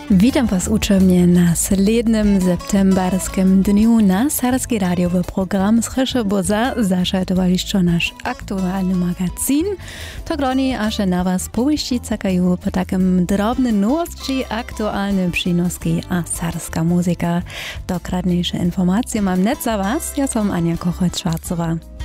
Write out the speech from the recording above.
Witam Was uczemnie na slednym septemberskim dniu na Serbski radiowy program Srysza Boza zašaltowaliście nasz aktualny magazin. To groni aż na Was powieści czekają po takim drobnym nowości, aktualnym przynoski a serbska muzyka. Dokładniejsze informacje mam net za Was. Ja som Ania Kochot-Schwarzowa.